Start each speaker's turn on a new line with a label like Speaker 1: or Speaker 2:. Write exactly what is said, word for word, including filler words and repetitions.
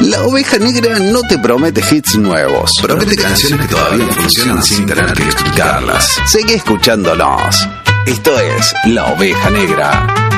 Speaker 1: La Oveja Negra no te promete hits nuevos.
Speaker 2: Promete canciones que todavía funcionan sin tener que explicarlas.
Speaker 1: Seguí escuchándonos. Esto es La Oveja Negra.